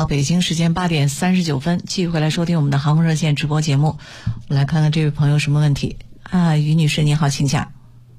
好，北京时间8点39分，继续回来收听我们的航空热线直播节目。我来看看这位朋友什么问题啊？于女士您好，请讲。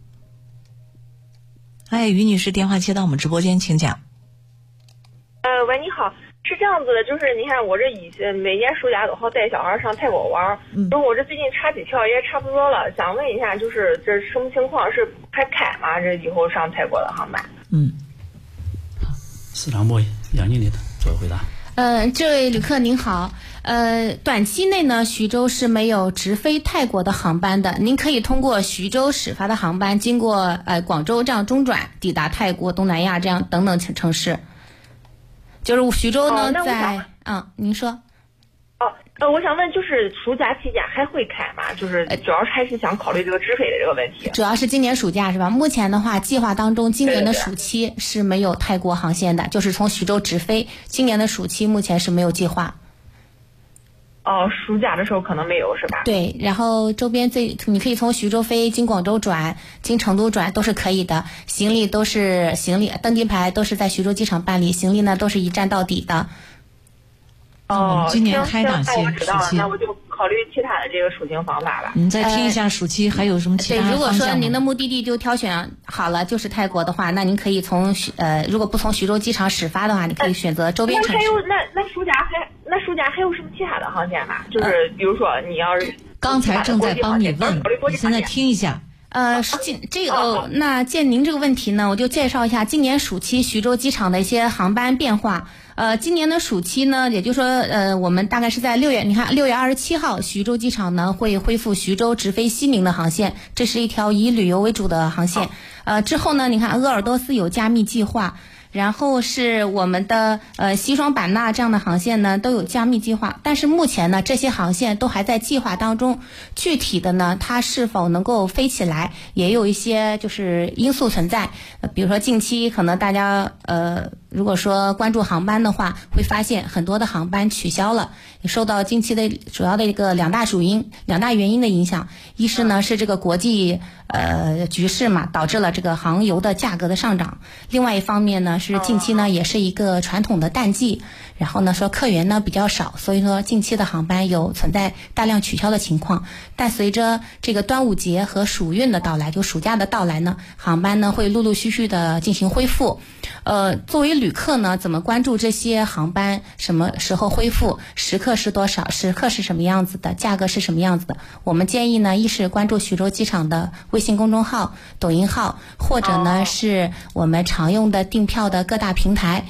哎，于女士，电话接到我们直播间，请讲。 喂，你好，是这样子的，就是你看我这每年暑假都好带小孩上泰国玩，然后我这最近查机票也差不多了，想问一下，就是这什么情况，是还开吗？这以后上泰国的航班？ 好，市场部杨经理做回答。 这位旅客您好，短期内呢，徐州是没有直飞泰国的航班的。您可以通过徐州始发的航班，经过广州这样中转，抵达泰国、东南亚这样等等城市。就是徐州呢，您说。 我想问，就是暑假期间还会开吗？就是主要还是想考虑这个直飞的这个问题。 主要是今年暑假是吧？目前的话，计划当中今年的暑期是没有泰国航线的，就是从徐州直飞。今年的暑期目前是没有计划。 暑假的时候可能没有是吧？ 对，然后周边你可以从徐州飞，经广州转，经成都转都是可以的。行李登机牌都是在徐州机场办理，行李呢都是一站到底的。 今年开哪些暑期？ 那我就考虑其他的这个出行方法吧。 您再听一下暑期还有什么其他方向吗？ 对，如果说您的目的地就挑选好了就是泰国的话，那您可以如果不从徐州机场始发的话，你可以选择周边城市。 那暑假还有什么其他的航线吗？就是比如说你要是刚才正在帮你问，你现在听一下。 那见您这个问题呢，我就介绍一下今年暑期徐州机场的一些航班变化。今年的暑期呢，也就是说，我们大概是在6月27号，徐州机场呢会恢复徐州直飞西宁的航线，这是一条以旅游为主的航线。之后呢，你看鄂尔多斯有加密计划。然后是我们的西双版纳这样的航线呢都有加密计划，但是目前呢这些航线都还在计划当中，具体的呢它是否能够飞起来也有一些就是因素存在。比如说近期可能大家如果说关注航班的话，会发现很多的航班取消了，也受到近期的主要的一个两大原因的影响。一是呢是这个国际局势嘛，导致了这个航油的价格的上涨。另外一方面呢是近期呢也是一个传统的淡季，然后呢说客源呢比较少，所以说近期的航班存在大量取消的情况。但随着这个端午节和暑运的到来，就暑假的到来呢，航班呢会陆陆续续的进行恢复。作为旅客呢，怎么关注这些航班什么时候恢复，时刻是多少，时刻是什么样子的，价格是什么样子的？我们建议呢，一是关注徐州机场的微信公众号、抖音号，或者呢是我们常用的订票的各大平台。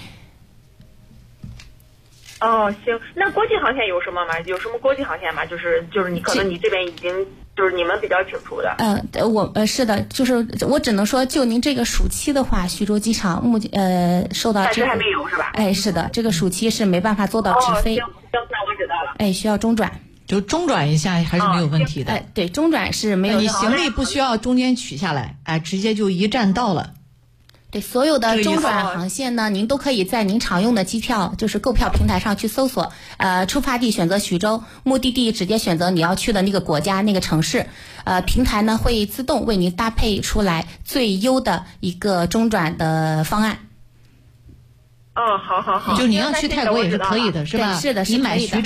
行，那国际航线有什么吗？有什么国际航线吗？就是你可能你这边已经就是你们比较清楚的。 是的，就是我只能说，就您这个暑期的话，徐州机场受到暂时还没有是吧？ 是的，这个暑期是没办法做到直飞。 行，那我知道了。 需要中转。 就中转一下还是没有问题的。 对，中转是没有。 你行李不需要中间取下来，直接就一站到了。 对，所有的中转航线呢，您都可以在您常用的机票就是购票平台上去搜索，出发地选择徐州，目的地直接选择你要去的那个国家那个城市，平台呢会自动为您搭配出来最优的一个中转的方案。 好， 就你要去泰国也是可以的，是吧？ 对，是的，是可以的。